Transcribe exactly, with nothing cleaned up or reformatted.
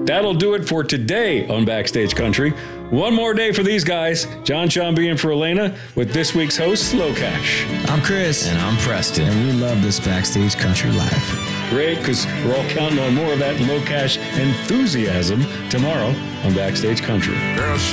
That'll do it for today on Backstage Country. One more day for these guys. John Shambi in for Elena with this week's host, Low Cash. I'm Chris. And I'm Preston. And we love this Backstage Country life. Great, because we're all counting on more of that Low Cash enthusiasm tomorrow on Backstage Country. Girl,